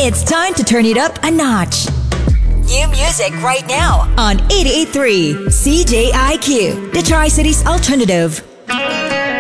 It's time to turn it up a notch. New music right now on 88.3 CJIQ, the Tri-Cities Alternative.